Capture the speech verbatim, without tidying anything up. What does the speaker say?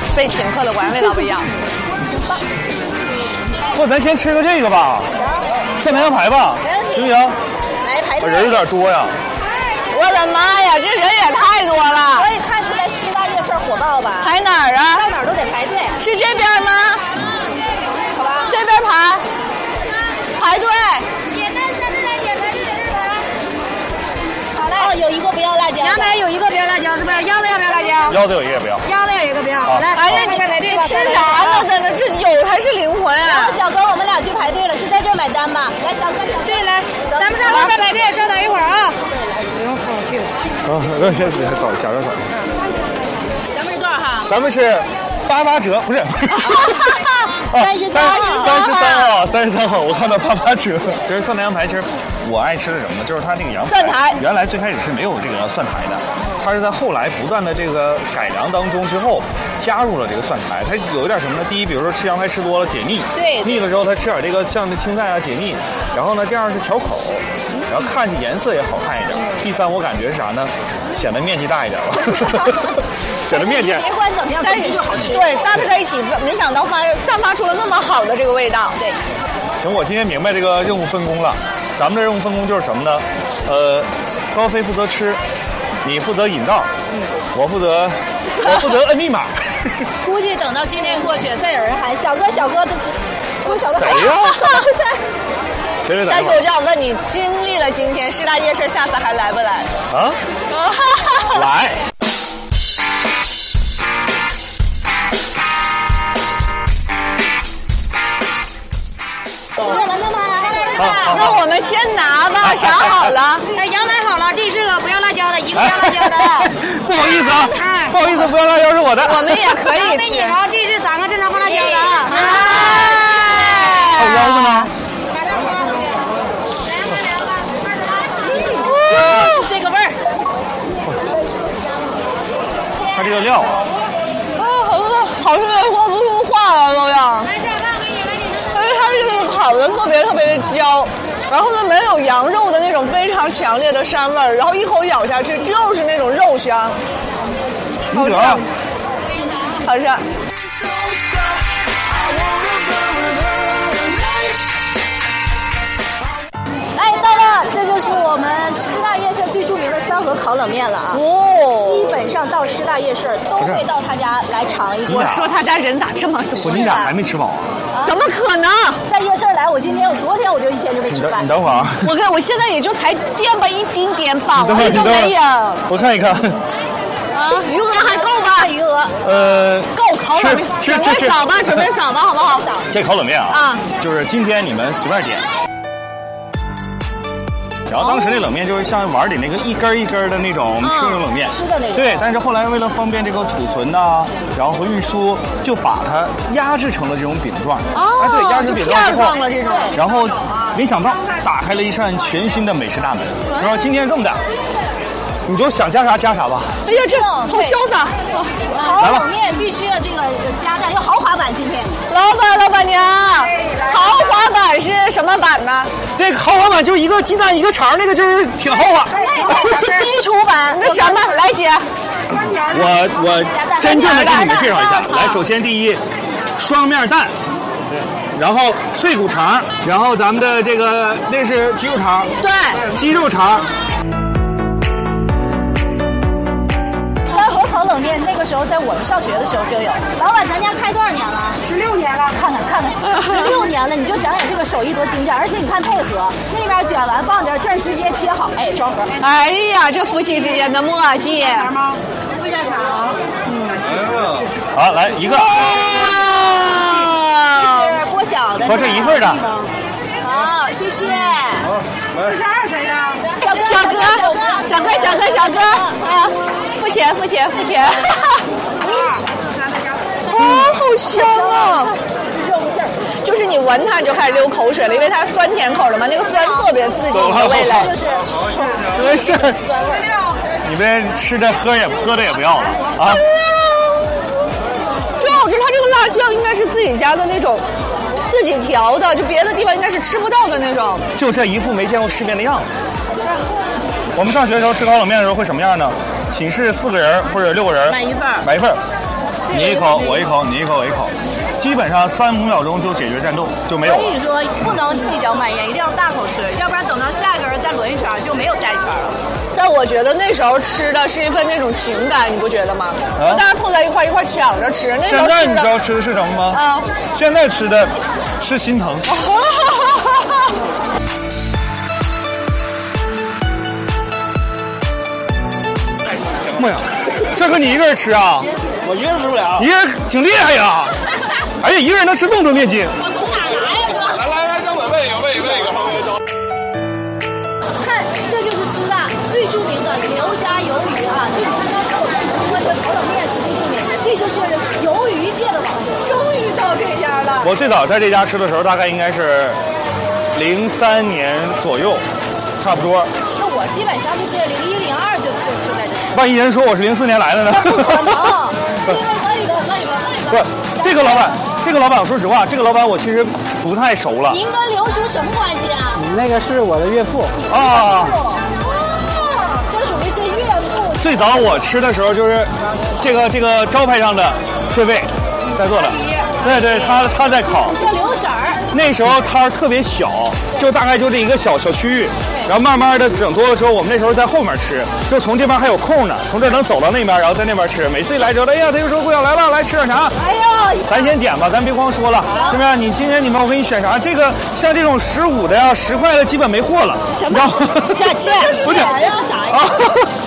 被请客的果然味道不一样。 不，咱先吃个这个吧，蒜苔羊排吧，行不行？ 来排队。 人有点多呀。 我的妈呀，这人也太多了！ 所以看出来师大夜市火爆吧？ 排哪儿啊？ 到哪儿都得排队。 是这边吗？ 好吧， 这边排，排队。 好嘞。哦，有一个不要辣椒。 羊排有一个不要辣椒，是不是？腰子要不要辣椒？ 腰子有一个不要。 腰子有一个不要。来， 哎呀，你排队吃啥呢？在那，这有才是灵魂啊！ 然后小哥，我们俩去排队了，是在这儿买单吧？来，小哥，小哥。 对，来，咱们上后边排队，稍等一会儿啊。不用好去。 啊，那先先扫，假装扫。 咱们是多少号？ 咱们是八八折，不是。 三十三， 三十三号，三十三号，我看到八八折。其实蒜苔羊排，其实我爱吃的什么呢？就是它那个羊排， 蒜苔原来最开始是没有这个蒜苔的，它是在后来不断的这个改良当中之后，加入了这个蒜苔。它有一点什么呢？第一，比如说吃羊排吃多了解腻， 对， 腻了之后它吃点这个像青菜啊解腻。然后呢，第二是调口，然后看起颜色也好看一点。第三，我感觉是啥呢？显得面积大一点了。显得面积。 别管怎么样， 但是就好吃。 对，搭配在一起，没想到发散发出了那么好的这个味道。 对。 行，我今天明白这个任务分工了。咱们的任务分工就是什么呢？呃，高飞负责吃，你负责引道，嗯，我负责我负责摁密码。 估计等到今天过去，再有人喊小哥小哥的，我小哥谁呀？ 怎么回事？ 但是我就想问你，经历了今天师大夜市，下次还来不来？ 啊？来。 那我们先拿吧，啥好了？ 哎，羊排好了，这是个不要辣椒的，一个不要辣椒的。 不好意思啊，不好意思，不要辣椒是我的。 我们也可以吃。 然后这是三个正常放辣椒的啊。 还有腰子呢？ 就是这个味儿。 它这个料啊， 啊，好饿，好吃的说不出话了都要。但是它这个烤的特别特别的焦，然后呢没有羊肉的那种非常强烈的膻味儿，然后一口咬下去就是那种肉香，好吃，好吃。 哎，到了，这就是我们师大夜市最著名的三和烤冷面了啊！ 哦， 基本上到师大夜市都会到他家来尝一我锅。 说他家人咋这么多？ 你俩还没吃饱啊？ 怎么可能？ 在夜市来，我今天我昨天我就一天就没吃饭。 你等会儿啊！ 我跟我现在也就才垫吧一丁点饱， 等会儿， 都没有。 我看一看。 啊，余额还够吧？ 余额。 呃， 够烤冷面，准备扫吧，准备扫吧，好不好？ 这烤冷面啊， 啊， 就是今天你们随便点。然后当时那冷面就是像碗里那个一根一根的那种吃那种冷面， 吃的那种。 对，但是后来为了方便这个储存呐，然后和运输，就把它压制成了这种饼状。 哦， 哎，对，压制饼状之后， 了这种。 然后没想到打开了一扇全新的美食大门。然后今天这么的，你就想加啥加啥吧。 哎呀，这好潇洒！ 烤冷面必须要这个加价，要豪华版今天。 老板，老板娘，豪华版是什么版呢？ 这个豪华版就是一个鸡蛋一个肠，那个就是挺豪华。 是基础版。 那什么，来姐， 我我真正的给你们介绍一下。来，首先第一，双面蛋，然后脆骨肠，然后咱们的这个那是鸡肉肠， 对， 鸡肉肠。 三和烤冷面那个时候在我们上学的时候就有。老板，咱家开多少年了？ 十六年了。 看看看看，十六年了，你就想想这个手艺多精湛，而且你看配合，那边卷完放这儿，这儿直接切好，哎，装盒。 哎呀，这夫妻之间的默契。 吗？会干啥？ 嗯。好，来一个。 这是锅小的。 和这一份的。 好，谢谢。 好， 这是二谁的？ 小哥，小哥，小哥，小哥，啊，付钱，付钱，付钱。哇，好香啊！ 肉馅儿， 就是你闻它你就开始流口水了，因为它酸甜口的嘛，那个酸特别刺激你的味蕾。 就是没事， 酸味。 你们吃的喝也喝的也不要了啊。 真好吃，它这个辣酱应该是自己家的那种。自己调的，就别的地方应该是吃不到的那种。 就这一副没见过世面的样子。我们上学的时候吃烤冷面的时候会什么样呢？寝室四个人或者六个人买一份， 买一份。 你一口我一口，你一口我一口，基本上三五秒钟就解决战斗，就没有了。 所以说不能细嚼慢咽，一定要大口吃，要不然等到下一个人再轮一圈就没有下一圈了。 但我觉得那时候吃的是一份那种情感，你不觉得吗？啊、大家凑在一块一块抢着吃。那时候现在你知道吃的是什么吗？啊，现在吃的是心疼。妈呀，这哥你一个人吃啊？ 我一个人吃不了， 一个人挺厉害呀！哎呀，一个人能吃这么多面筋。 我从哪来呀，哥？ 来来来，让我喂一个，喂一个，喂一个，喂一个。 看，这就是师大最著名的刘家鱿鱼啊！这刚刚跟我们说这炒冷面是最著名的，这就是鱿鱼界的王者。终于到这家了。 我最早在这家吃的时候，大概应该是零三年左右，差不多。 那我基本上就是零一零二就就就在这。 万一人说我是零四年来的呢？ 不可能。喝一个，喝一个，喝一个。 不是这个老板，这个老板，说实话，这个老板我其实不太熟了。 您跟刘叔什么关系啊？ 那个是我的岳父啊。 哦，这属于是岳父。 最早我吃的时候就是这个这个招牌上的这位在做的，对对，他他在烤。 这刘婶儿。 那时候摊儿特别小，就大概就这一个小小区域，然后慢慢的整多了之后，我们那时候在后面吃，就从这边还有空呢，从这儿能走到那边，然后在那边吃。每次一来之后，哎呀，他就说顾小来了，来吃点啥？ 哎呀， 咱先点吧，咱别光说了，是不是？你今天你们我给你选啥？这个像这种十五的呀、十块的，基本没货了。 什么？这这不是这是啥呀？